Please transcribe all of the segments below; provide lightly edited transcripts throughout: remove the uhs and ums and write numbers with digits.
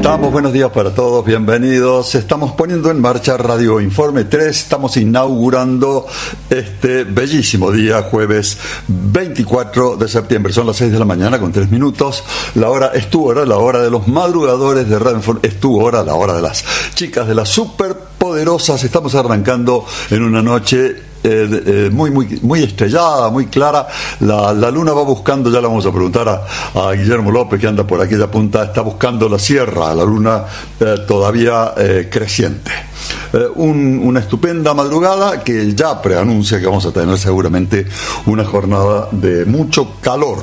estamos? Buenos días para todos, bienvenidos. Estamos poniendo en marcha Radio Informe 3. Estamos inaugurando este bellísimo día, jueves 24 de septiembre. Son las 6 de la mañana con 3 minutos. La hora es tu hora, la hora de los madrugadores de Radio Informe. Es tu hora, la hora de las chicas, de las superpoderosas. Estamos arrancando en una noche muy estrellada, muy clara. La luna va buscando, ya le vamos a preguntar a Guillermo López, que anda por aquella punta, está buscando la sierra, la luna todavía creciente. Una estupenda madrugada que ya preanuncia que vamos a tener seguramente una jornada de mucho calor,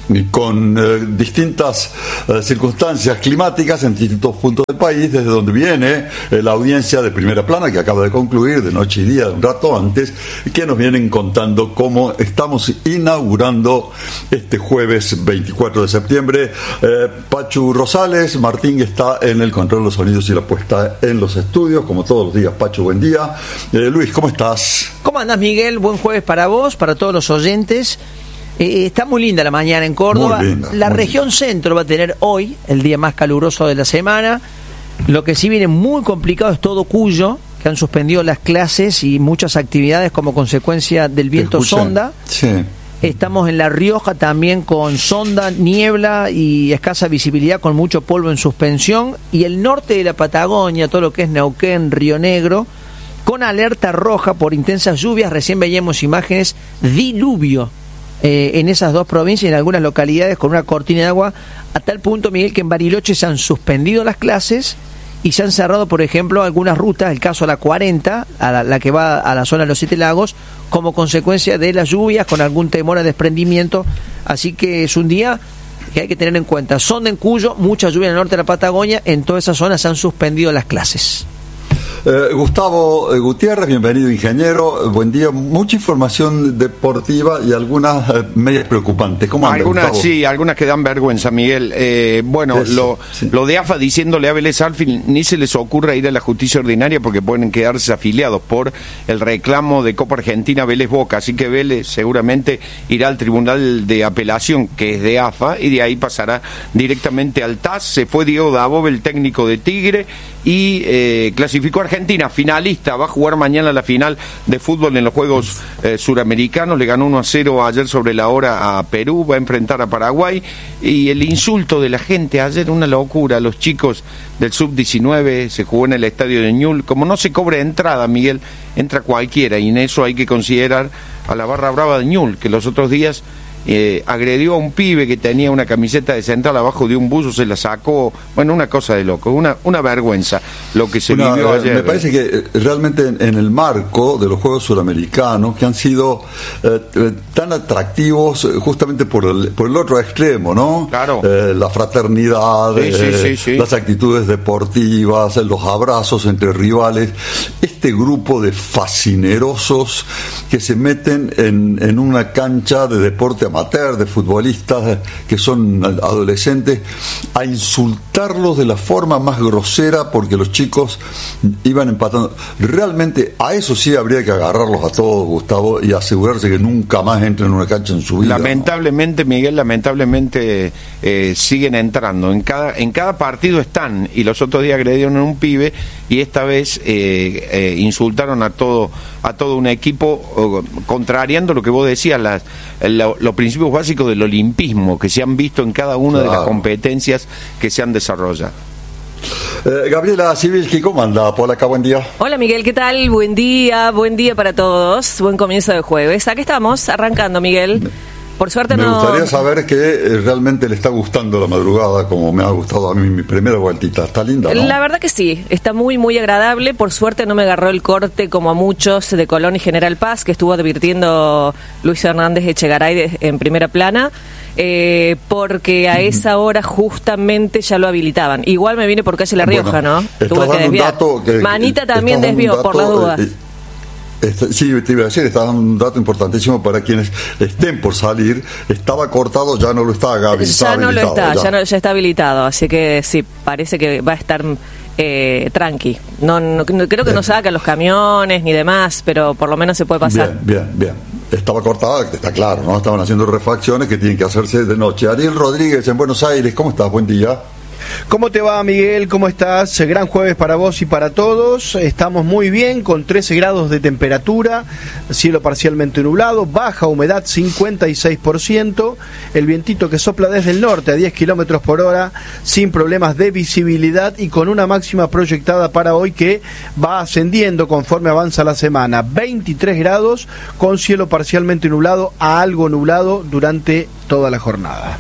con distintas circunstancias climáticas en distintos puntos del país, desde donde viene la audiencia de Primera Plana, que acaba de concluir de noche y día, un rato antes, que nos vienen contando cómo estamos inaugurando este jueves 24 de septiembre. Pachu Rosales, Martín está en el control de los sonidos y la puesta en los estudios, como todos los días. Pachu, buen día. Luis, ¿cómo estás? ¿Cómo andás, Miguel? Buen jueves para vos, para todos los oyentes. Está muy linda la mañana en Córdoba. La región centro va a tener hoy el día más caluroso de la semana. Lo que sí viene muy complicado es todo Cuyo, que han suspendido las clases y muchas actividades como consecuencia del viento sonda. Sí. Estamos en La Rioja también con sonda, niebla y escasa visibilidad, con mucho polvo en suspensión. Y el norte de la Patagonia, todo lo que es Neuquén, Río Negro, con alerta roja por intensas lluvias. Recién veíamos imágenes, diluvio en esas dos provincias, en algunas localidades con una cortina de agua, a tal punto, Miguel, que en Bariloche se han suspendido las clases y se han cerrado, por ejemplo, algunas rutas, el caso a la 40, a la que va a la zona de los Siete Lagos, como consecuencia de las lluvias, con algún temor a desprendimiento. Así que es un día que hay que tener en cuenta. Sonda en Cuyo, mucha lluvia en el norte de la Patagonia, en toda esa zona se han suspendido las clases. Gustavo Gutiérrez, bienvenido, ingeniero. Buen día. Mucha información deportiva y algunas medias preocupantes. ¿Cómo anda, algunas, Gustavo? Sí, algunas que dan vergüenza, Miguel. Lo de AFA diciéndole a Vélez Sarsfield, ni se les ocurra ir a la justicia ordinaria porque pueden quedarse afiliados por el reclamo de Copa Argentina Vélez Boca. Así que Vélez seguramente irá al Tribunal de Apelación, que es de AFA, y de ahí pasará directamente al TAS. Se fue Diego Dabove, el técnico de Tigre, y clasificó a Argentina, finalista, va a jugar mañana la final de fútbol en los Juegos Suramericanos. Le ganó 1-0 ayer sobre la hora a Perú, va a enfrentar a Paraguay. Y el insulto de la gente ayer, una locura. Los chicos del Sub-19, se jugó en el estadio de Ñul. Como no se cobra entrada, Miguel, entra cualquiera, y en eso hay que considerar a la barra brava de Ñul, que los otros días agredió a un pibe que tenía una camiseta de Central abajo de un buzo, se la sacó. Bueno, una cosa de loco, una vergüenza lo que se vivió ayer. Me parece que realmente en el marco de los Juegos Suramericanos, que han sido tan atractivos justamente por el otro extremo, ¿no? Claro. La fraternidad, sí. las actitudes deportivas, los abrazos entre rivales. Este grupo de fascinerosos que se meten en una cancha de deporte amateur, de futbolistas que son adolescentes, a insultarlos de la forma más grosera porque los chicos iban empatando. Realmente a eso sí habría que agarrarlos a todos, Gustavo, y asegurarse que nunca más entren en una cancha en su vida. Lamentablemente, ¿no? Miguel, siguen entrando. En cada partido están, y los otros días agredieron a un pibe, y esta vez insultaron a todo un equipo, contrariando lo que vos decías, los principios básicos del olimpismo que se han visto en cada una de las competencias que se han desarrollado. Gabriela Sibilski, ¿cómo anda? Por acá, buen día. Hola, Miguel, ¿qué tal? Buen día para todos. Buen comienzo de jueves. Aquí estamos, arrancando, Miguel. Por suerte me gustaría saber que realmente le está gustando la madrugada, como me ha gustado a mí mi primera vueltita. Está linda, ¿no? La verdad que sí, está muy, muy agradable. Por suerte no me agarró el corte como a muchos de Colón y General Paz, que estuvo advirtiendo Luis Hernández Echegaray en Primera Plana, porque a esa hora justamente ya lo habilitaban. Igual me vine por calle La Rioja, ¿no? Tuve que desviar. Manita también desvió, por las dudas. Sí, te iba a decir, está dando un dato importantísimo para quienes estén por salir. Estaba cortado, ya no lo está, Gaby. Ya no lo está, ya está habilitado, así que sí, parece que va a estar tranqui. No creo que no sacan los camiones ni demás, pero por lo menos se puede pasar. Bien. Estaba cortada, está claro, ¿no? Estaban haciendo refacciones que tienen que hacerse de noche. Ariel Rodríguez, en Buenos Aires, ¿cómo estás? Buen día. ¿Cómo te va, Miguel? ¿Cómo estás? Gran jueves para vos y para todos. Estamos muy bien, con 13 grados de temperatura, cielo parcialmente nublado, baja humedad 56%, el vientito que sopla desde el norte a 10 kilómetros por hora, sin problemas de visibilidad y con una máxima proyectada para hoy que va ascendiendo conforme avanza la semana. 23 grados, con cielo parcialmente nublado a algo nublado durante toda la jornada.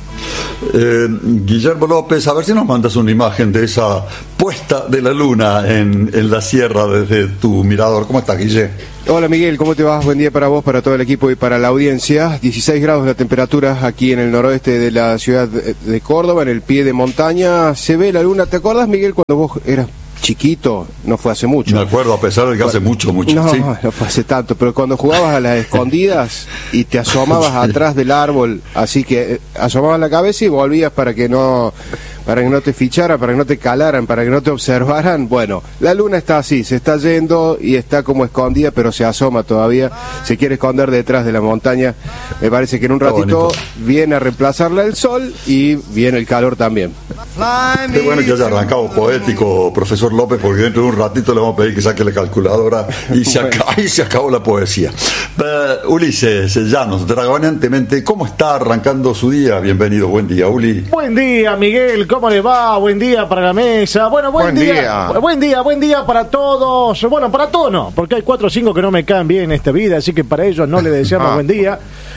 Guillermo López, a ver si nos mandas una imagen de esa puesta de la luna en la sierra desde tu mirador. ¿Cómo estás, Guille? Hola, Miguel, ¿cómo te vas? Buen día para vos, para todo el equipo y para la audiencia. 16 grados la temperatura aquí en el noroeste de la ciudad de Córdoba, en el pie de montaña. Se ve la luna. ¿Te acordás, Miguel, cuando vos eras chiquito? No fue hace mucho. Me acuerdo, a pesar de que hace mucho. No, sí. No fue hace tanto, pero cuando jugabas a las escondidas y te asomabas atrás del árbol, así que asomabas la cabeza y volvías para que no te ficharan, para que no te calaran, para que no te observaran. Bueno, la luna está así, se está yendo y está como escondida, pero se asoma todavía, se quiere esconder detrás de la montaña. Me parece que en un ratito viene a reemplazarla el sol y viene el calor también. Qué bueno que haya arrancado poético, profesor López, porque dentro de un ratito le vamos a pedir que saque la calculadora y se acabó la poesía. Ulises Llanos, dragonantemente, ¿cómo está arrancando su día? Bienvenido, buen día, Uli. Buen día, Miguel, ¿cómo le va? Buen día para la mesa. Bueno, buen día. Buen día para todos. Bueno, para todos no, porque hay 4 o 5 que no me caen bien en esta vida, así que para ellos no le deseamos buen día.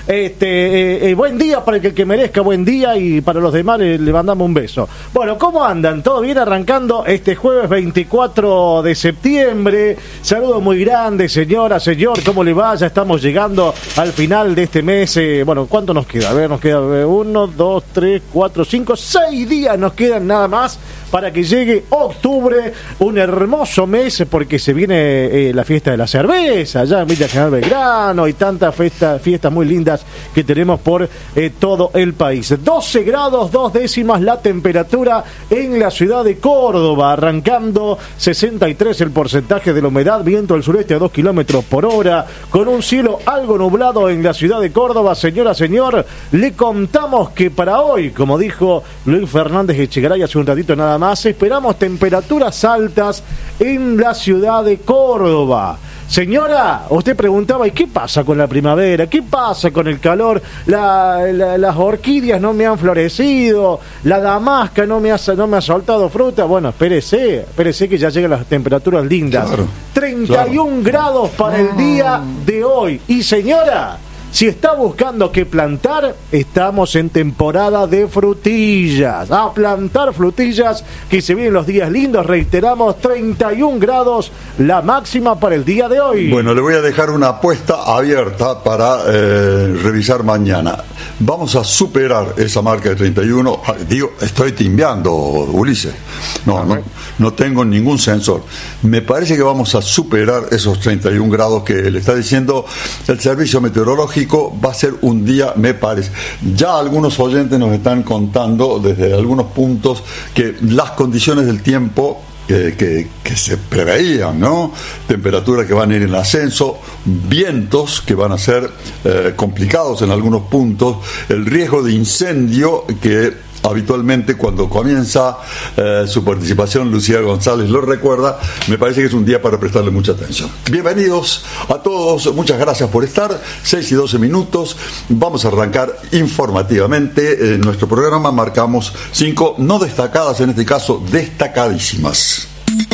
Buen día para el que merezca buen día, y para los demás le mandamos un beso. Bueno, ¿cómo andan? ¿Todo bien arrancando este jueves 24 de septiembre? Saludo muy grande, señora, señor, ¿cómo le va? Ya estamos llegando al final de este mes. Bueno, ¿cuánto nos queda? A ver, nos queda 1, 2, 3, 4, 5, 6 días nos quedan nada más para que llegue octubre, un hermoso mes, porque se viene la fiesta de la cerveza allá en Villa General Belgrano y tantas fiestas muy lindas que tenemos por todo el país. 12 grados 2 décimas la temperatura en la ciudad de Córdoba, arrancando 63 el porcentaje de la humedad, viento del sureste a 2 kilómetros por hora, con un cielo algo nublado en la ciudad de Córdoba. Señora, señor, le contamos que para hoy, como dijo Luis Fernández Echegaray hace un ratito nada más, esperamos temperaturas altas en la ciudad de Córdoba. Señora, usted preguntaba, ¿y qué pasa con la primavera? ¿Qué pasa con el calor? Las orquídeas no me han florecido, la damasca no me ha soltado fruta. Bueno, espérese que ya llegan las temperaturas lindas. Claro, 31 grados para el día de hoy. Y señora, si está buscando qué plantar, estamos en temporada de frutillas. A plantar frutillas, que se vienen los días lindos. Reiteramos, 31 grados la máxima para el día de hoy. Bueno, le voy a dejar una apuesta abierta para revisar mañana. Vamos a superar esa marca de 31. Digo, estoy timbeando, Ulises. No tengo ningún sensor. Me parece que vamos a superar esos 31 grados que le está diciendo el servicio meteorológico. Va a ser un día, me parece. Ya algunos oyentes nos están contando desde algunos puntos que las condiciones del tiempo que se preveían, ¿no? Temperaturas que van a ir en ascenso, vientos que van a ser complicados en algunos puntos, el riesgo de incendio que habitualmente cuando comienza su participación, Lucía González lo recuerda. Me parece que es un día para prestarle mucha atención. Bienvenidos a todos, muchas gracias por estar. 6 y 12 minutos, vamos a arrancar informativamente nuestro programa. Marcamos 5, no destacadas en este caso, destacadísimas.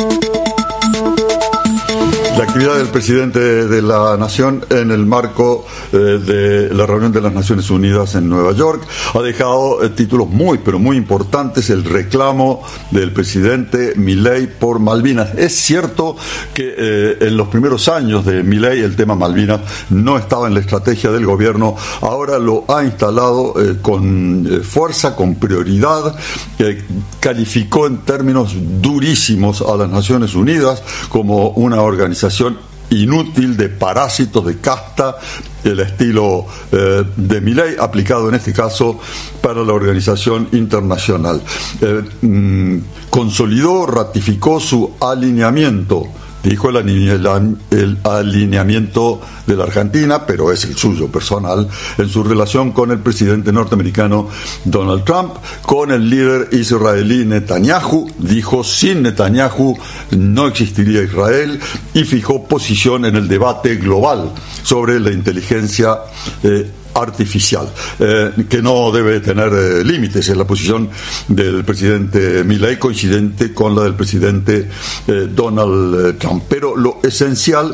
La actividad del presidente de la Nación en el marco de la reunión de las Naciones Unidas en Nueva York ha dejado títulos muy, pero muy importantes. El reclamo del presidente Milei por Malvinas. Es cierto que en los primeros años de Milei el tema Malvinas no estaba en la estrategia del gobierno. Ahora lo ha instalado con fuerza, con prioridad. Calificó en términos durísimos a las Naciones Unidas como una organización inútil, de parásitos, de casta, el estilo de Milei, aplicado en este caso para la organización internacional. Consolidó, ratificó su alineamiento dijo el alineamiento de la Argentina, pero es el suyo personal, en su relación con el presidente norteamericano Donald Trump, con el líder israelí Netanyahu. Dijo: sin Netanyahu no existiría Israel, y fijó posición en el debate global sobre la inteligencia artificial, que no debe tener límites. Es la posición del presidente Milei, coincidente con la del presidente Donald Trump. Pero lo esencial,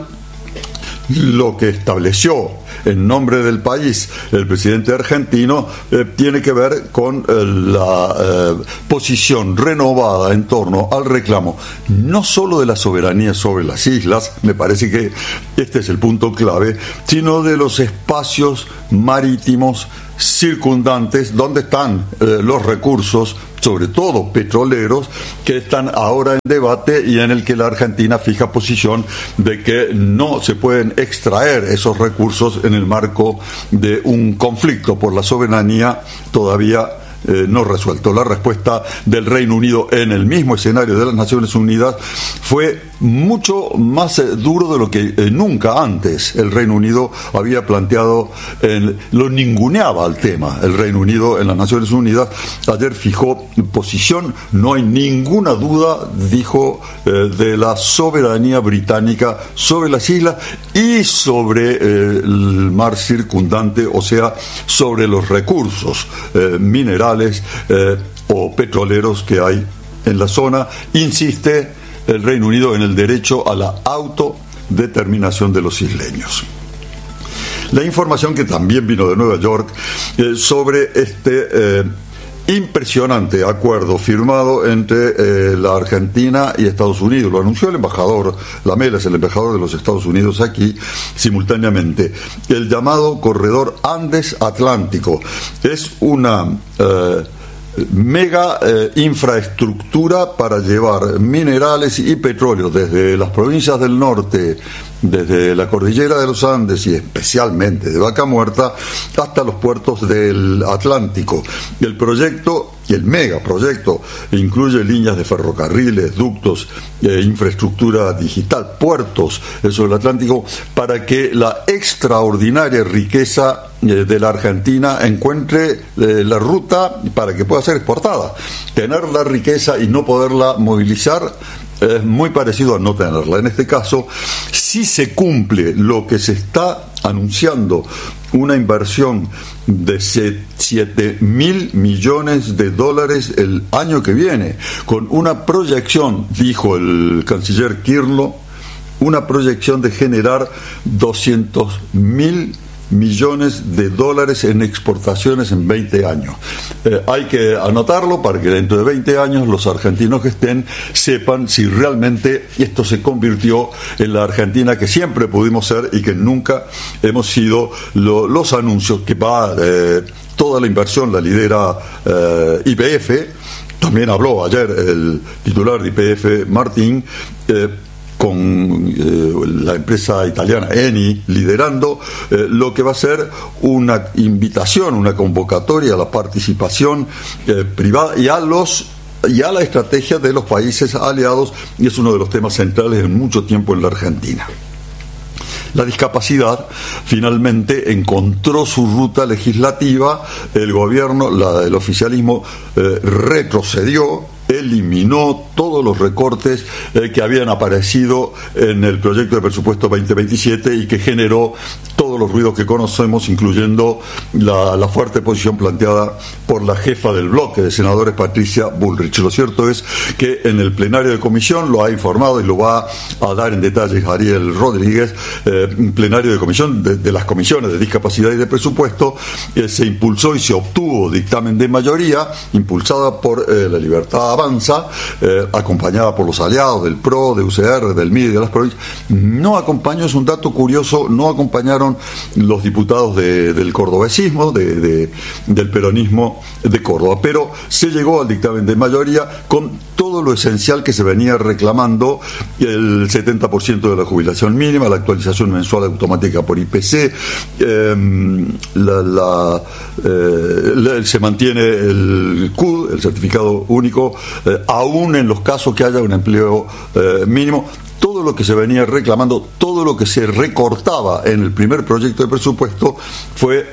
lo que estableció en nombre del país el presidente argentino, tiene que ver con la posición renovada en torno al reclamo no solo de la soberanía sobre las islas, me parece que este es el punto clave, sino de los espacios marítimos circundantes donde están los recursos, sobre todo petroleros, que están ahora en debate y en el que la Argentina fija posición de que no se pueden extraer esos recursos en el marco de un conflicto por la soberanía todavía no resuelto. La respuesta del Reino Unido en el mismo escenario de las Naciones Unidas fue mucho más duro de lo que nunca antes el Reino Unido había planteado. Lo ninguneaba al tema el Reino Unido en las Naciones Unidas. Ayer fijó posición: no hay ninguna duda, dijo, de la soberanía británica sobre las islas y sobre el mar circundante, o sea, sobre los recursos minerales o petroleros que hay en la zona. Insiste el Reino Unido en el derecho a la autodeterminación de los isleños. La información que también vino de Nueva York sobre este impresionante acuerdo firmado entre la Argentina y Estados Unidos. Lo anunció el embajador Lamela, es el embajador de los Estados Unidos aquí, simultáneamente. El llamado Corredor Andes Atlántico es una mega infraestructura para llevar minerales y petróleo desde las provincias del norte, desde la cordillera de los Andes y especialmente de Vaca Muerta, hasta los puertos del Atlántico. El proyecto, y el megaproyecto, incluye líneas de ferrocarriles, ductos, infraestructura digital, puertos sobre el Atlántico, para que la extraordinaria riqueza de la Argentina encuentre la ruta para que pueda ser exportada. Tener la riqueza y no poderla movilizar es muy parecido a no tenerla. En este caso, si se cumple lo que se está anunciando, una inversión de 7.000 millones de dólares el año que viene, con una proyección, dijo el canciller Kirlo, una proyección de generar 200.000 millones de dólares en exportaciones en 20 años. Hay que anotarlo para que dentro de 20 años los argentinos que estén sepan si realmente esto se convirtió en la Argentina que siempre pudimos ser y que nunca hemos sido. Los anuncios que va, toda la inversión la lidera YPF. También habló ayer el titular de YPF, Martín, con la empresa italiana Eni liderando lo que va a ser una invitación, una convocatoria a la participación privada y a la estrategia de los países aliados, y es uno de los temas centrales en mucho tiempo en la Argentina. La discapacidad finalmente encontró su ruta legislativa. El gobierno, el oficialismo, retrocedió, eliminó todos los recortes que habían aparecido en el proyecto de presupuesto 2027 y que generó todos los ruidos que conocemos, incluyendo la fuerte posición planteada por la jefa del bloque de senadores, Patricia Bullrich. Lo cierto es que en el plenario de comisión, lo ha informado y lo va a dar en detalles Ariel Rodríguez, plenario de comisión de las comisiones de discapacidad y de presupuesto, se impulsó y se obtuvo dictamen de mayoría, impulsada por La Libertad Avanza, acompañada por los aliados del PRO, de UCR, del MID y de las provincias. No acompañó, es un dato curioso, no acompañaron los diputados del cordobesismo, del peronismo de Córdoba, pero se llegó al dictamen de mayoría con todo lo esencial que se venía reclamando: el 70% de la jubilación mínima, la actualización mensual automática por IPC, se mantiene el CUD, el certificado único, aún en los casos que haya un empleo mínimo. todo lo que se venía reclamando, todo lo que se recortaba en el primer proyecto de presupuesto fue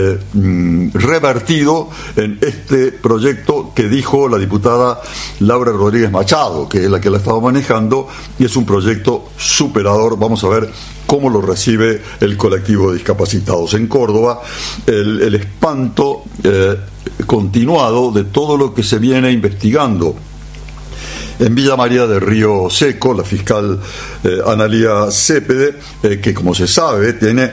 revertido en este proyecto que dijo la diputada Laura Rodríguez Machado, que es la que la estaba manejando, y es un proyecto superador. Vamos a ver cómo lo recibe el colectivo de discapacitados en Córdoba. El espanto continuado de todo lo que se viene investigando en Villa María de Río Seco. La fiscal Analía Cepede, que como se sabe tiene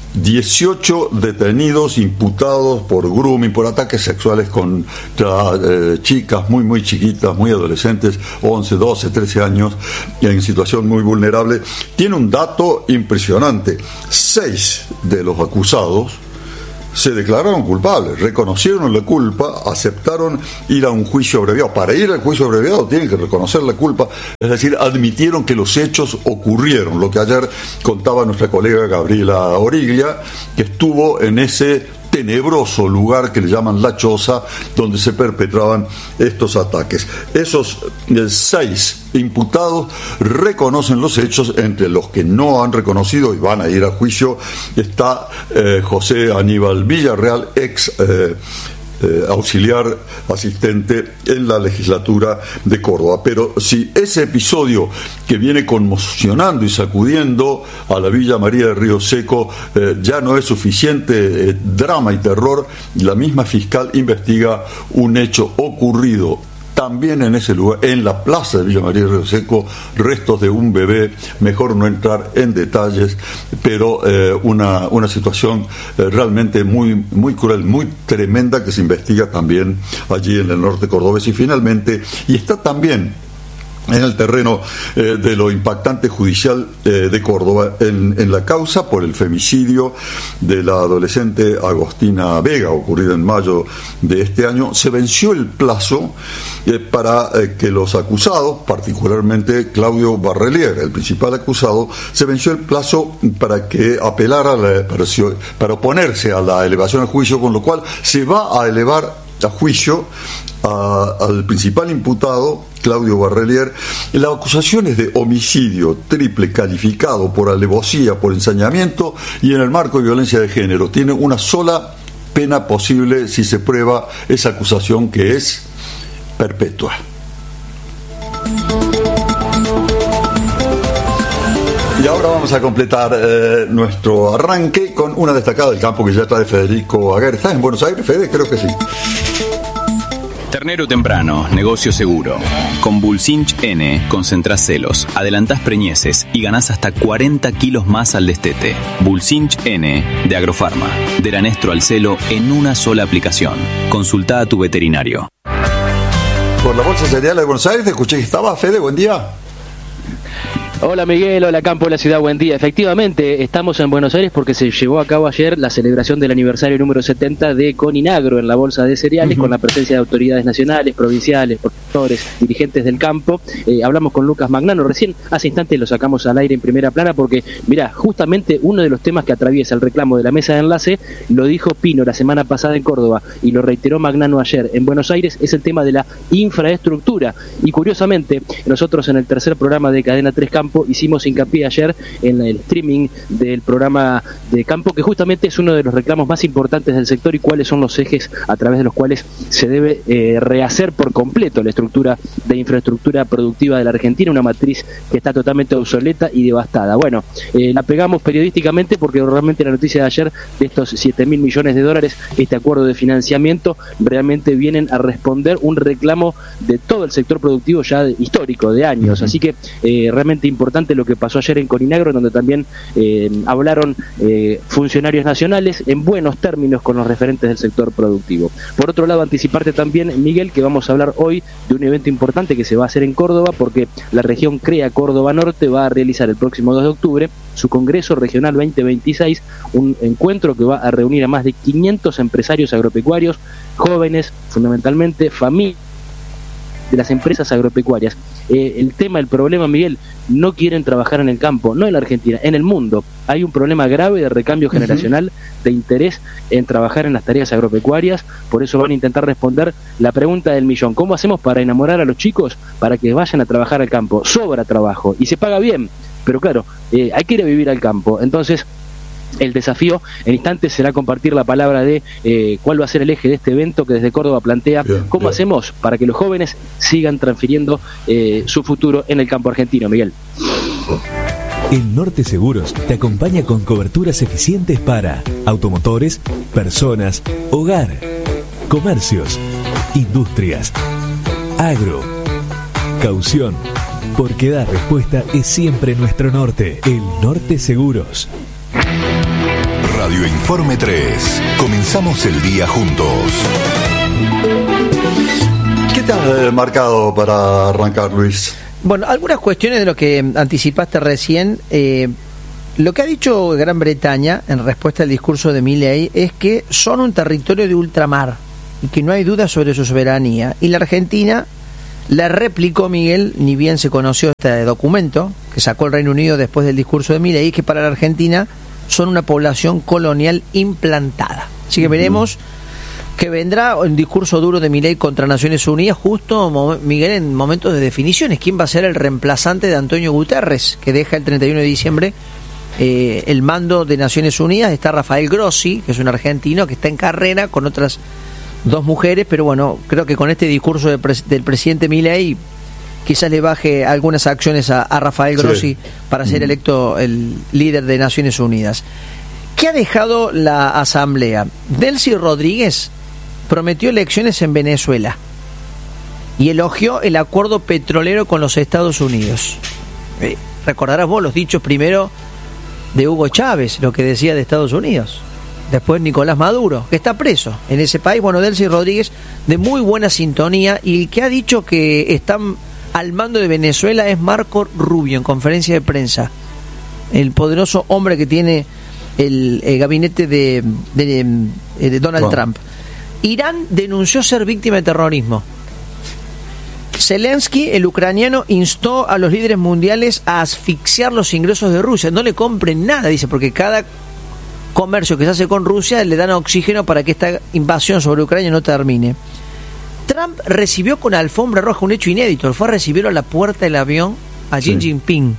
18 detenidos imputados por grooming, por ataques sexuales contra chicas muy chiquitas, muy adolescentes, 11, 12, 13 años, en situación muy vulnerable. Tiene un dato impresionante: 6 de los acusados se declararon culpables, reconocieron la culpa, aceptaron ir a un juicio abreviado. Para ir al juicio abreviado tienen que reconocer la culpa, es decir, admitieron que los hechos ocurrieron, lo que ayer contaba nuestra colega Gabriela Origlia, que estuvo en ese tenebroso lugar que le llaman La Choza, donde se perpetraban estos ataques. Esos 6 imputados reconocen los hechos. Entre los que no han reconocido y van a ir a juicio está José Aníbal Villarreal, ex auxiliar asistente en la legislatura de Córdoba. Pero si ese episodio que viene conmocionando y sacudiendo a la Villa María de Río Seco ya no es suficiente drama y terror, la misma fiscal investiga un hecho ocurrido también en ese lugar, en la plaza de Villa María de Río Seco, restos de un bebé. Mejor no entrar en detalles, pero una situación realmente muy cruel, muy tremenda, que se investiga también allí en el norte cordobés. Y finalmente, y está también en el terreno de lo impactante judicial de Córdoba, en la causa por el femicidio de la adolescente Agostina Vega, ocurrida en mayo de este año, se venció el plazo para que los acusados, particularmente Claudio Barrelier, el principal acusado, se venció el plazo para que apelara para oponerse a la elevación al juicio, con lo cual se va a elevar a juicio al principal imputado, Claudio Barrelier. La acusación es de homicidio triple calificado por alevosía, por ensañamiento y en el marco de violencia de género. Tiene una sola pena posible si se prueba esa acusación, que es perpetua. Y ahora vamos a completar nuestro arranque con una destacada del campo que ya trae Federico Aguer. ¿Estás en Buenos Aires, Fede? Creo que sí. Ternero temprano, negocio seguro. Con Bulcinch N concentrás celos, adelantás preñeces y ganás hasta 40 kilos más al destete. Bulcinch N de Agrofarma. Del anestro al celo en una sola aplicación. Consultá a tu veterinario. Por la Bolsa Cereal de Buenos Aires, te escuché que estaba. Fede, buen día. Hola Miguel, hola Campo de la Ciudad, buen día. Efectivamente, estamos en Buenos Aires porque se llevó a cabo ayer la celebración del aniversario número 70 de Coninagro en la Bolsa de Cereales, con la presencia de autoridades nacionales, provinciales, profesores, dirigentes del campo. Hablamos con Lucas Magnano, recién hace instantes lo sacamos al aire en primera plana porque, mirá, justamente uno de los temas que atraviesa el reclamo de la mesa de enlace, lo dijo Pino la semana pasada en Córdoba y lo reiteró Magnano ayer en Buenos Aires, es el tema de la infraestructura. Y curiosamente, nosotros en el tercer programa de Cadena 3 Campo hicimos hincapié ayer en el streaming del programa de campo, que justamente es uno de los reclamos más importantes del sector y cuáles son los ejes a través de los cuales se debe rehacer por completo la estructura de infraestructura productiva de la Argentina, una matriz que está totalmente obsoleta y devastada. Bueno, la pegamos periodísticamente porque realmente la noticia de ayer de estos 7.000 millones de dólares, este acuerdo de financiamiento, realmente vienen a responder un reclamo de todo el sector productivo ya histórico, de años. Así que realmente importante lo que pasó ayer en Coninagro, donde también hablaron funcionarios nacionales en buenos términos con los referentes del sector productivo. Por otro lado, anticiparte también, Miguel, que vamos a hablar hoy de un evento importante que se va a hacer en Córdoba, porque la región CREA Córdoba Norte va a realizar el próximo 2 de octubre su Congreso Regional 2026, un encuentro que va a reunir a más de 500 empresarios agropecuarios, jóvenes, fundamentalmente familias de las empresas agropecuarias el problema, Miguel, no quieren trabajar en el campo, no en la Argentina, en el mundo. Hay un problema grave de recambio generacional, de interés en trabajar en las tareas agropecuarias. Por eso van a intentar responder la pregunta del millón: ¿cómo hacemos para enamorar a los chicos para que vayan a trabajar al campo? Sobra trabajo y se paga bien, pero claro, hay que ir a vivir al campo. Entonces, el desafío en instantes será compartir la palabra de cuál va a ser el eje de este evento que desde Córdoba plantea cómo hacemos para que los jóvenes sigan transfiriendo su futuro en el campo argentino. Miguel. El Norte Seguros te acompaña con coberturas eficientes para automotores, personas, hogar, comercios, industrias, agro, caución, porque dar respuesta es siempre nuestro norte. El Norte Seguros. Radio Informe 3. Comenzamos el día juntos. ¿Qué te has marcado para arrancar, Luis? Bueno, algunas cuestiones de lo que anticipaste recién. Lo que ha dicho Gran Bretaña en respuesta al discurso de Milei es que son un territorio de ultramar y que no hay duda sobre su soberanía. Y la Argentina la replicó, Miguel, ni bien se conoció este documento que sacó el Reino Unido después del discurso de Milei, que para la Argentina son una población colonial implantada. Así que veremos que vendrá un discurso duro de Milei contra Naciones Unidas, justo, Miguel, en momentos de definiciones. ¿Quién va a ser el reemplazante de Antonio Guterres, que deja el 31 de diciembre el mando de Naciones Unidas? Está Rafael Grossi, que es un argentino que está en carrera con otras dos mujeres, pero bueno, creo que con este discurso del presidente Milei quizás le baje algunas acciones a Rafael Grossi para ser electo el líder de Naciones Unidas. ¿Qué ha dejado la Asamblea? Delcy Rodríguez prometió elecciones en Venezuela y elogió el acuerdo petrolero con los Estados Unidos. Recordarás vos los dichos primero de Hugo Chávez, lo que decía de Estados Unidos. Después Nicolás Maduro, que está preso en ese país. Bueno, Delcy Rodríguez, de muy buena sintonía, y el que ha dicho que están al mando de Venezuela es Marco Rubio, en conferencia de prensa. El poderoso hombre que tiene el gabinete de Donald Trump. Irán denunció ser víctima de terrorismo. Zelensky, el ucraniano, instó a los líderes mundiales a asfixiar los ingresos de Rusia. No le compren nada, dice, porque cada comercio que se hace con Rusia le dan oxígeno para que esta invasión sobre Ucrania no termine. Trump recibió con alfombra roja un hecho inédito. Fue a recibirlo a la puerta del avión a Xi Jinping.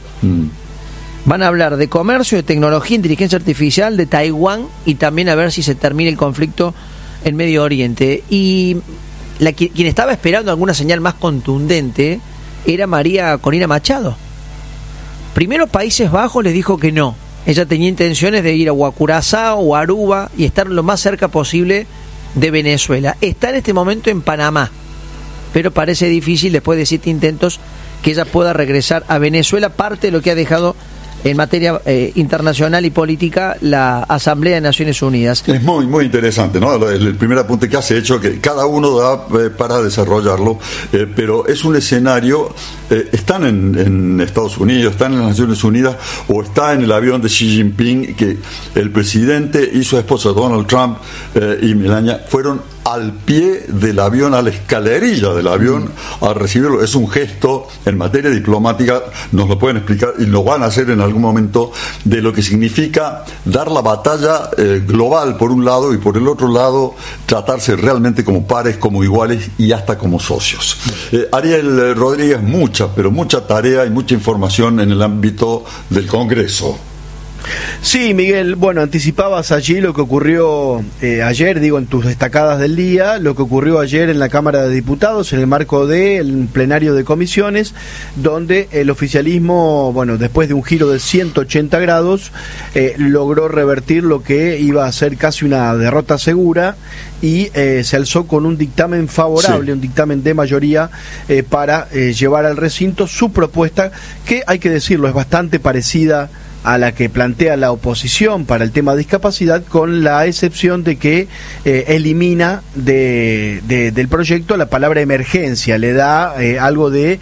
Van a hablar de comercio, de tecnología, inteligencia artificial, de Taiwán y también a ver si se termina el conflicto en Medio Oriente. Y quien estaba esperando alguna señal más contundente era María Corina Machado. Primero Países Bajos les dijo que no. Ella tenía intenciones de ir a Curazao o Aruba y estar lo más cerca posible de Venezuela. Está en este momento en Panamá, pero parece difícil después de 7 intentos que ella pueda regresar a Venezuela, parte de lo que ha dejado en materia internacional y política la Asamblea de Naciones Unidas. Es muy, muy interesante, ¿no? El primer apunte que has hecho, que cada uno da para desarrollarlo, pero es un escenario, están en Estados Unidos, están en las Naciones Unidas, o está en el avión de Xi Jinping, que el presidente y su esposa Donald Trump y Melania fueron al pie del avión, a la escalerilla del avión, a recibirlo. Es un gesto en materia diplomática, nos lo pueden explicar y lo van a hacer en algún momento, de lo que significa dar la batalla global por un lado, y por el otro lado tratarse realmente como pares, como iguales y hasta como socios. Ariel Rodríguez, mucha tarea y mucha información en el ámbito del Congreso. Sí, Miguel, bueno, anticipabas allí lo que ocurrió ayer, en tus destacadas del día, lo que ocurrió ayer en la Cámara de Diputados en el marco del plenario de comisiones, donde el oficialismo, después de un giro de 180 grados, logró revertir lo que iba a ser casi una derrota segura y se alzó con un dictamen favorable, un dictamen de mayoría para llevar al recinto su propuesta, que hay que decirlo, es bastante parecida a la que plantea la oposición para el tema de discapacidad, con la excepción de que elimina del proyecto la palabra emergencia, le da algo de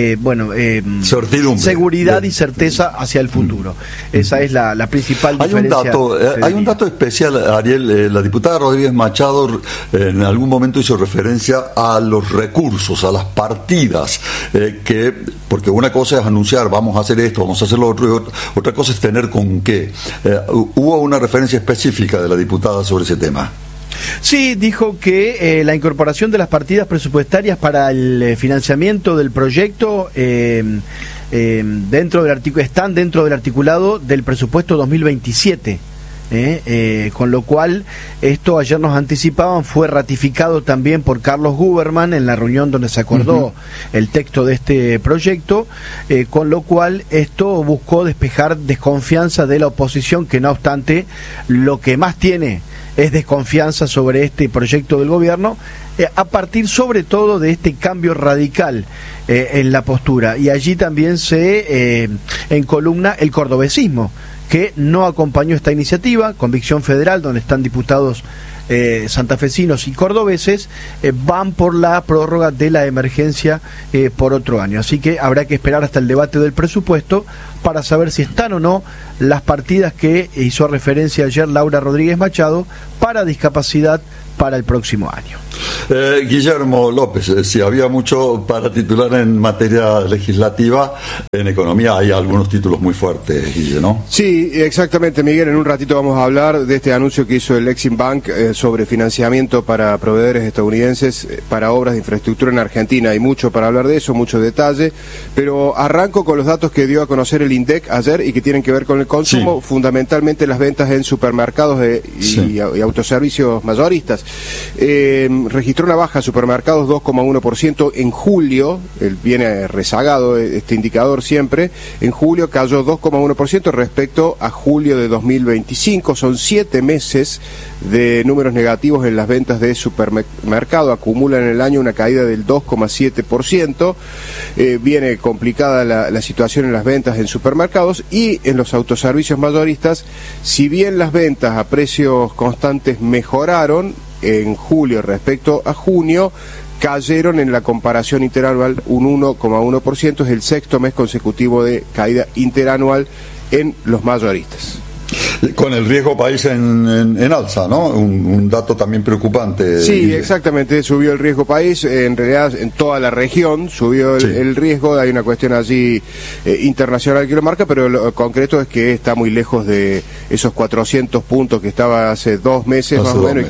seguridad y certeza hacia el futuro. Esa es la principal diferencia. Hay un dato especial, Ariel. La diputada Rodríguez Machado en algún momento hizo referencia a los recursos, a las partidas, porque una cosa es anunciar, vamos a hacer esto, vamos a hacer lo otro, y otra cosa es tener con qué. Hubo una referencia específica de la diputada sobre ese tema. Sí, dijo que la incorporación de las partidas presupuestarias para el financiamiento del proyecto están dentro del articulado del presupuesto 2027. Con lo cual, esto ayer nos anticipaban, fue ratificado también por Carlos Guberman en la reunión donde se acordó el texto de este proyecto, con lo cual esto buscó despejar desconfianza de la oposición, que no obstante lo que más tiene es desconfianza sobre este proyecto del gobierno, a partir sobre todo de este cambio radical en la postura. Y allí también se encolumna el cordobesismo, que no acompañó esta iniciativa. Convicción Federal, donde están diputados santafesinos y cordobeses, van por la prórroga de la emergencia por otro año. Así que habrá que esperar hasta el debate del presupuesto para saber si están o no las partidas que hizo referencia ayer Laura Rodríguez Machado para discapacidad para el próximo año. Guillermo López, si había mucho para titular en materia legislativa, en economía hay algunos títulos muy fuertes, Guille, ¿no? Sí, exactamente, Miguel. En un ratito vamos a hablar de este anuncio que hizo el Exim Bank sobre financiamiento para proveedores estadounidenses para obras de infraestructura en Argentina. Hay mucho para hablar de eso, mucho detalle, pero arranco con los datos que dio a conocer el INDEC ayer y que tienen que ver con el consumo, fundamentalmente las ventas en supermercados y autoservicios mayoristas. Registró una baja supermercados 2,1% en julio, viene rezagado este indicador siempre, en julio cayó 2,1% respecto a julio de 2025, son 7 meses de números negativos en las ventas de supermercado, acumulan en el año una caída del 2,7%, viene complicada la situación en las ventas en supermercados y en los autoservicios mayoristas. Si bien las ventas a precios constantes mejoraron en julio respecto a junio, cayeron en la comparación interanual un 1,1%, es el sexto mes consecutivo de caída interanual en los mayoristas. Con el riesgo país en alza, ¿no? Un dato también preocupante. Sí, exactamente, subió el riesgo país, en realidad en toda la región subió el riesgo, hay una cuestión allí internacional que lo marca, pero lo concreto es que está muy lejos de esos 400 puntos que estaba hace 2 meses más o menos,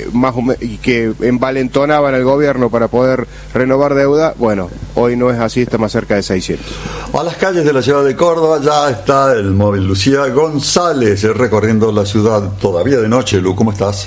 y que envalentonaban al gobierno para poder renovar deuda. Bueno, hoy no es así, está más cerca de 600. A las calles de la ciudad de Córdoba ya está el móvil Lucía González recorriendo la ciudad todavía de noche. Lu, ¿cómo estás?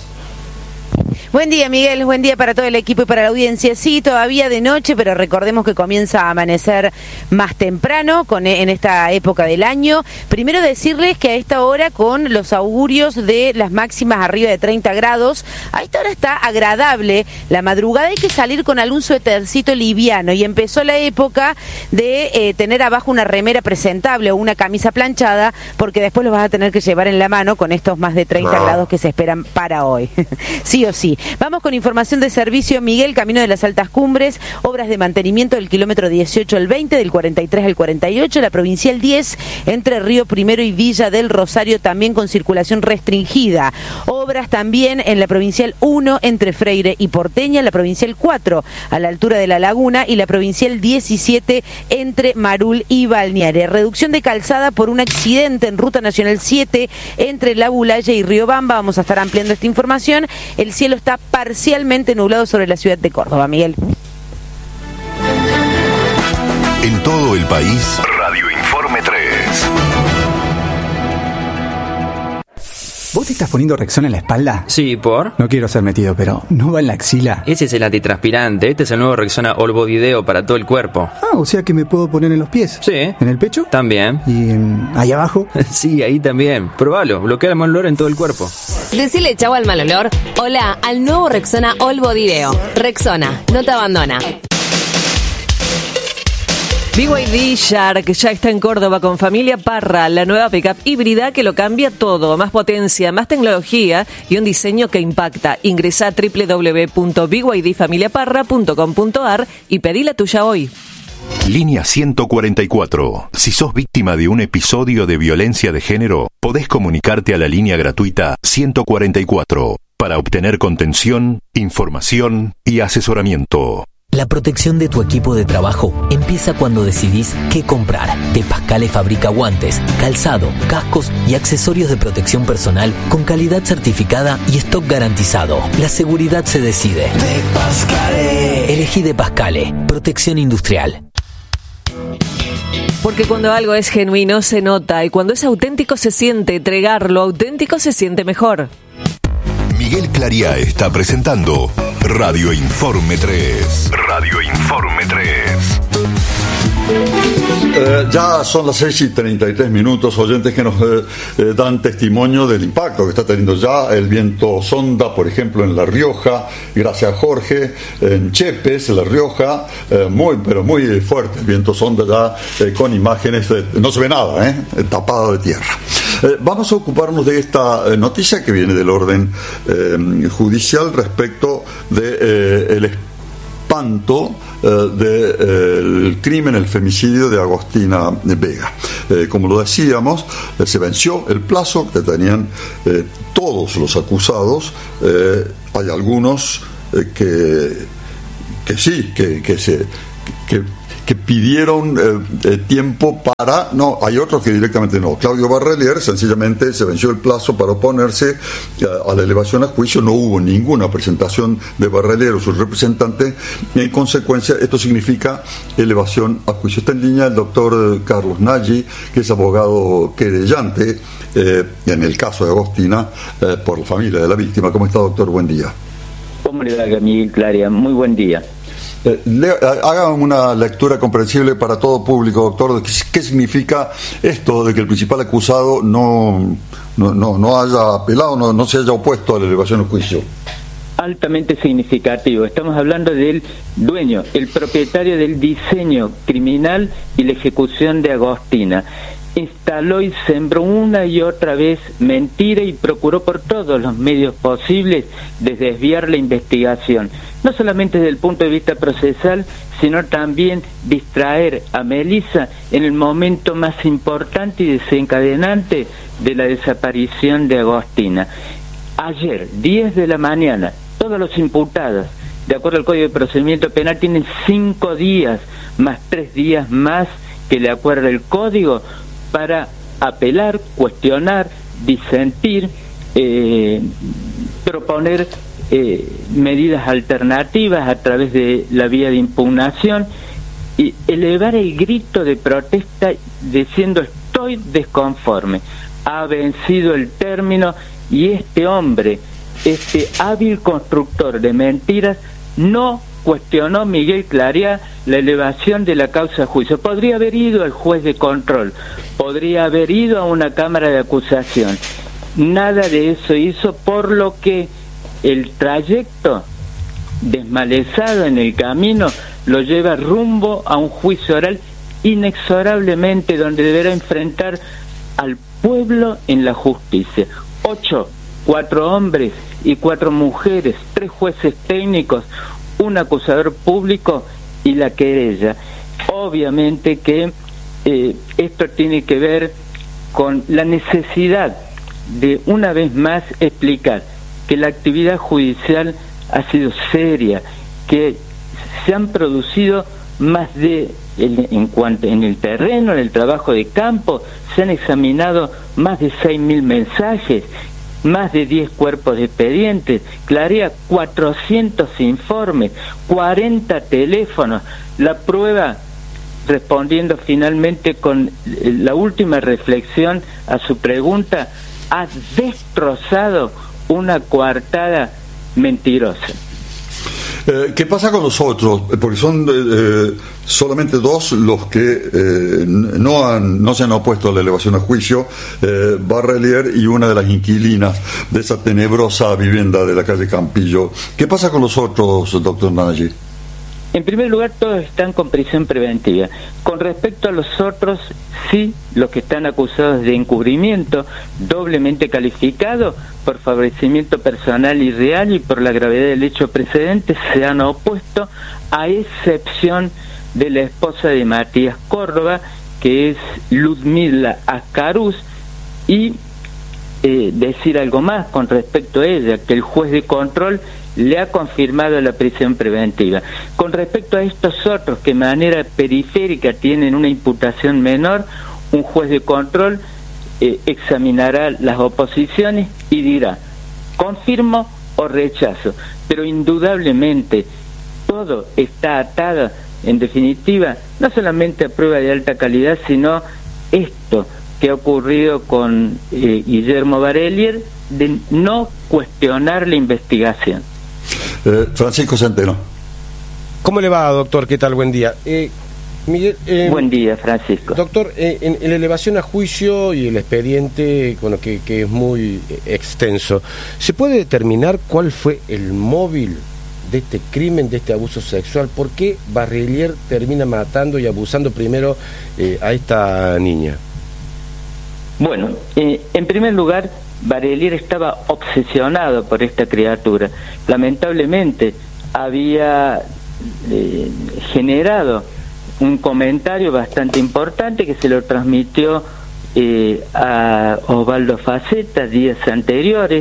Buen día, Miguel, buen día para todo el equipo y para la audiencia. Sí, todavía de noche, pero recordemos que comienza a amanecer más temprano en esta época del año. Primero decirles que a esta hora, con los augurios de las máximas arriba de 30 grados, a esta hora está agradable la madrugada. Hay que salir con algún suétercito liviano y empezó la época de tener abajo una remera presentable o una camisa planchada, porque después los vas a tener que llevar en la mano con estos más de 30 grados que se esperan para hoy. Sí o sí. Vamos con información de servicio, Miguel. Camino de las Altas Cumbres, obras de mantenimiento del kilómetro 18 al 20, del 43 al 48, la provincial 10, entre Río Primero y Villa del Rosario, también con circulación restringida. Obras también en la provincial 1, entre Freire y Porteña, la provincial 4, a la altura de La Laguna, y la provincial 17, entre Marul y Balneares. Reducción de calzada por un accidente en Ruta Nacional 7, entre La Bulaya y Riobamba. Vamos a estar ampliando esta información. El cielo está parcialmente nublado sobre la ciudad de Córdoba, Miguel. En todo el país, Radio Informe 3. ¿Vos te estás poniendo Rexona en la espalda? Sí, ¿por? No quiero ser metido, pero ¿no va en la axila? Ese es el antitranspirante. Este es el nuevo Rexona All Body Deo para todo el cuerpo. Ah, o sea que me puedo poner en los pies. Sí. ¿En el pecho? También. ¿Y ahí abajo? Sí, ahí también. Probalo, bloquea el mal olor en todo el cuerpo. Decile chau al mal olor. Hola al nuevo Rexona All Body Deo. Rexona, no te abandona. BYD Shark ya está en Córdoba con Familia Parra, la nueva pickup híbrida que lo cambia todo. Más potencia, más tecnología y un diseño que impacta. Ingresá a www.bydfamiliaparra.com.ar y pedí la tuya hoy. Línea 144. Si sos víctima de un episodio de violencia de género, podés comunicarte a la línea gratuita 144 para obtener contención, información y asesoramiento. La protección de tu equipo de trabajo empieza cuando decidís qué comprar. De Pascale fabrica guantes, calzado, cascos y accesorios de protección personal con calidad certificada y stock garantizado. La seguridad se decide. De Pascale. Elegí De Pascale. Protección industrial. Porque cuando algo es genuino se nota y cuando es auténtico se siente. Entregar lo auténtico se siente mejor. Miguel Clariá está presentando Radio Informe 3. Radio Informe 3. Ya son las 6:33, oyentes que nos dan testimonio del impacto que está teniendo ya el viento sonda, por ejemplo, en La Rioja, gracias a Jorge, en Chepes, La Rioja, muy fuerte el viento sonda ya, con imágenes, no se ve nada, tapado de tierra. Vamos a ocuparnos de esta noticia que viene del orden judicial respecto de el espanto del crimen, el femicidio de Agostina Vega. Como lo decíamos, se venció el plazo que tenían todos los acusados. Hay algunos que pidieron tiempo para... No, hay otros que directamente no. Claudio Barrelier sencillamente se venció el plazo para oponerse a la elevación a juicio. No hubo ninguna presentación de Barrelier o su representante. Y en consecuencia, esto significa elevación a juicio. Está en línea el doctor Carlos Nagy, que es abogado querellante en el caso de Agostina por la familia de la víctima. ¿Cómo está, doctor? Buen día. ¿Cómo le va, Miguel Claria? Muy buen día. Haga una lectura comprensible para todo público, doctor, de qué significa esto de que el principal acusado no haya apelado, no se haya opuesto a la elevación al juicio. Altamente significativo. Estamos hablando del dueño, el propietario del diseño criminal y la ejecución de Agostina. Instaló y sembró una y otra vez mentira y procuró por todos los medios posibles de desviar la investigación, no solamente desde el punto de vista procesal, sino también distraer a Melissa en el momento más importante y desencadenante de la desaparición de Agostina. Ayer, 10 de la mañana, todos los imputados, de acuerdo al Código de Procedimiento Penal, tienen 5 días más 3 días más que le acuerda el Código para apelar, cuestionar, disentir, proponer medidas alternativas a través de la vía de impugnación y elevar el grito de protesta diciendo estoy desconforme, ha vencido el término y este hombre, este hábil constructor de mentiras, no cuestionó Miguel Clariá la elevación de la causa a juicio. Podría haber ido al juez de control, podría haber ido a una cámara de acusación. Nada de eso hizo, por lo que el trayecto desmalezado en el camino lo lleva rumbo a un juicio oral inexorablemente, donde deberá enfrentar al pueblo en la justicia. 4 hombres y 4 mujeres, 3 jueces técnicos, un acusador público y la querella. Obviamente que esto tiene que ver con la necesidad de una vez más explicar que la actividad judicial ha sido seria, que se han producido más de, en el terreno, en el trabajo de campo, se han examinado más de 6.000 mensajes, más de 10 cuerpos de expedientes, Clariá 400 informes, 40 teléfonos. La prueba, respondiendo finalmente con la última reflexión a su pregunta, ha destrozado una coartada mentirosa. ¿Qué pasa con los otros? Porque son solamente 2 los que no se han opuesto a la elevación a juicio, Barrelier y una de las inquilinas de esa tenebrosa vivienda de la calle Campillo. ¿Qué pasa con los otros, doctor Nagy? En primer lugar, todos están con prisión preventiva. Con respecto a los otros, sí, los que están acusados de encubrimiento, doblemente calificado por favorecimiento personal y real y por la gravedad del hecho precedente, se han opuesto, a excepción de la esposa de Matías Córdoba, que es Ludmila Ascaruz, y decir algo más con respecto a ella, que el juez de control le ha confirmado la prisión preventiva. Con respecto a estos otros que de manera periférica tienen una imputación menor, un juez de control examinará las oposiciones y dirá, confirmo o rechazo, pero indudablemente todo está atado, en definitiva, no solamente a prueba de alta calidad, sino esto que ha ocurrido con Guillermo Barellier, de no cuestionar la investigación. Francisco Centeno. ¿Cómo le va, doctor? ¿Qué tal? Buen día. Miguel, buen día, Francisco. Doctor, en la elevación a juicio y el expediente, bueno, que es muy extenso, ¿se puede determinar cuál fue el móvil de este crimen, de este abuso sexual? ¿Por qué Barellier termina matando y abusando primero a esta niña? Bueno, en primer lugar, Barellier estaba obsesionado por esta criatura. Lamentablemente había generado un comentario bastante importante que se lo transmitió a Osvaldo Faceta días anteriores.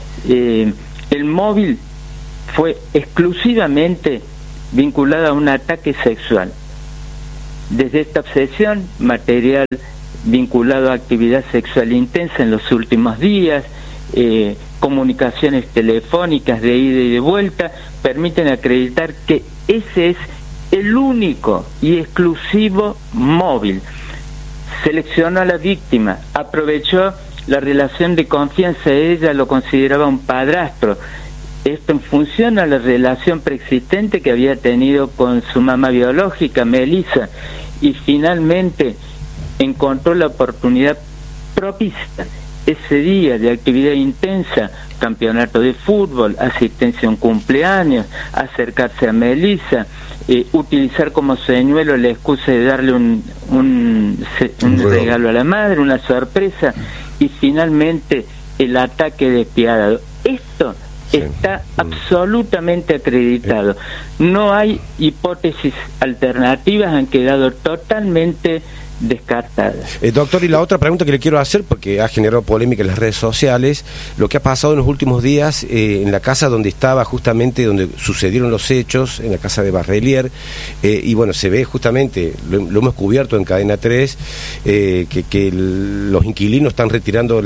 El móvil fue exclusivamente vinculado a un ataque sexual. Desde esta obsesión, material vinculado a actividad sexual intensa en los últimos días, comunicaciones telefónicas de ida y de vuelta, permiten acreditar que ese es el único y exclusivo móvil. Seleccionó a la víctima, aprovechó la relación de confianza, ella lo consideraba un padrastro, esto en función a la relación preexistente que había tenido con su mamá biológica, Melissa, y finalmente encontró la oportunidad propicia ese día de actividad intensa, campeonato de fútbol, asistencia a un cumpleaños, acercarse a Melissa, utilizar como señuelo la excusa de darle un regalo a la madre, una sorpresa, y finalmente el ataque despiadado. Esto está absolutamente acreditado. No hay hipótesis alternativas, han quedado totalmente descartadas. Doctor, y la otra pregunta que le quiero hacer, porque ha generado polémica en las redes sociales, lo que ha pasado en los últimos días en la casa donde estaba justamente, donde sucedieron los hechos, en la casa de Barellier, y bueno, se ve justamente, lo hemos cubierto en Cadena 3, que los inquilinos están retirando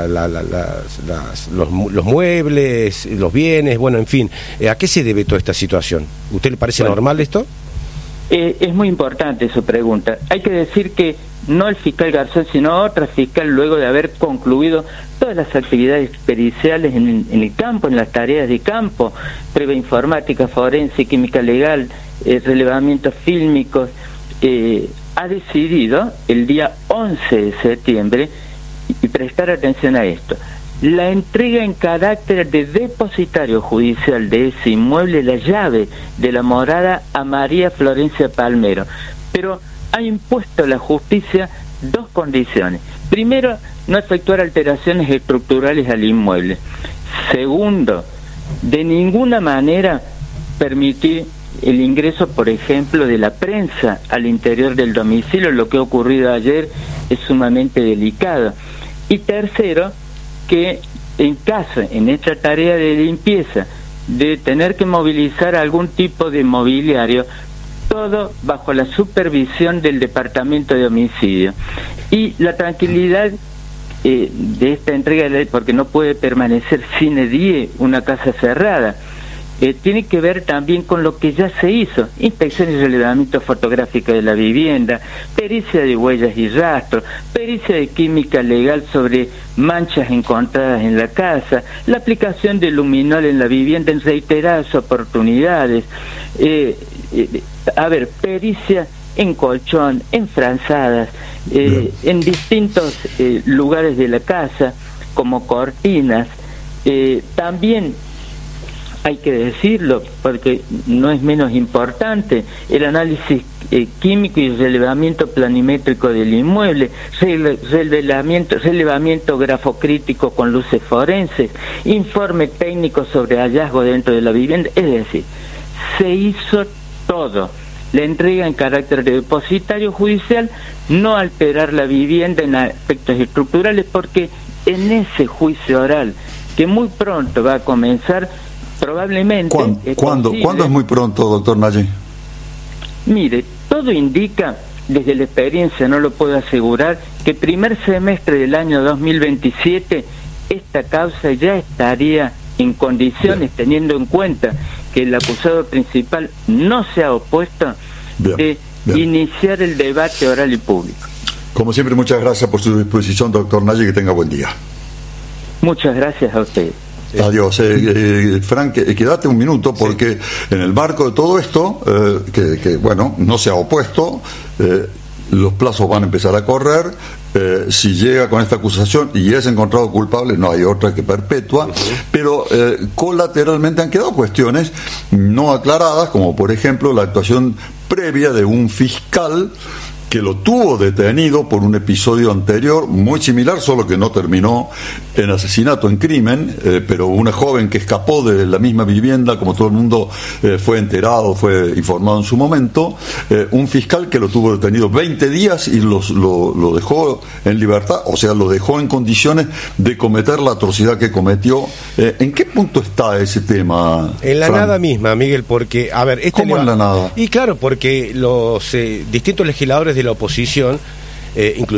los muebles, los bienes, bueno, en fin. ¿A qué se debe toda esta situación? ¿Usted le parece normal esto? Es muy importante su pregunta. Hay que decir que no el fiscal Garzón, sino otra fiscal, luego de haber concluido todas las actividades periciales en el campo, en las tareas de campo, prueba informática, forense, química legal, relevamientos fílmicos, ha decidido el día 11 de septiembre, y prestar atención a esto, la entrega en carácter de depositario judicial de ese inmueble, la llave de la morada, a María Florencia Palmero. Pero ha impuesto la justicia dos condiciones. Primero, no efectuar alteraciones estructurales al inmueble. Segundo, de ninguna manera permitir el ingreso, por ejemplo, de la prensa al interior del domicilio. Lo que ha ocurrido ayer es sumamente delicado. Y tercero, que en caso, en esta tarea de limpieza, de tener que movilizar algún tipo de mobiliario, todo bajo la supervisión del Departamento de Homicidio. Y la tranquilidad de esta entrega de ley, porque no puede permanecer sine die una casa cerrada, tiene que ver también con lo que ya se hizo: inspección y relevamiento fotográfico de la vivienda, pericia de huellas y rastros, pericia de química legal sobre manchas encontradas en la casa, la aplicación de luminol en la vivienda en reiteradas oportunidades, pericia en colchón, en franzadas, en distintos lugares de la casa, como cortinas, también hay que decirlo, porque no es menos importante, el análisis químico y relevamiento planimétrico del inmueble, relevamiento grafocrítico con luces forenses, informe técnico sobre hallazgo dentro de la vivienda, es decir, se hizo todo. La entrega en carácter de depositario judicial, no alterar la vivienda en aspectos estructurales, porque en ese juicio oral, que muy pronto va a comenzar, probablemente... ¿Cuándo es muy pronto, doctor Nayib? Mire, todo indica, desde la experiencia no lo puedo asegurar, que primer semestre del año 2027 esta causa ya estaría en condiciones, teniendo en cuenta que el acusado principal no se ha opuesto, de iniciar el debate oral y público. Como siempre, muchas gracias por su disposición, doctor Nayib, que tenga buen día. Muchas gracias a usted. Adiós. Frank, quédate un minuto, porque en el marco de todo esto, que bueno, no se ha opuesto, los plazos van a empezar a correr. Si llega con esta acusación y es encontrado culpable, no hay otra que perpetua, pero colateralmente han quedado cuestiones no aclaradas, como por ejemplo la actuación previa de un fiscal que lo tuvo detenido por un episodio anterior muy similar, solo que no terminó en asesinato, en crimen, pero una joven que escapó de la misma vivienda, como todo el mundo fue enterado, fue informado en su momento, un fiscal que lo tuvo detenido 20 días y lo dejó en libertad, o sea, lo dejó en condiciones de cometer la atrocidad que cometió. ¿En qué punto está ese tema, En la Fran? nada misma, Miguel, porque, a ver... ¿Cómo en la nada? Y claro, porque los distintos legisladores de la oposición, inclusive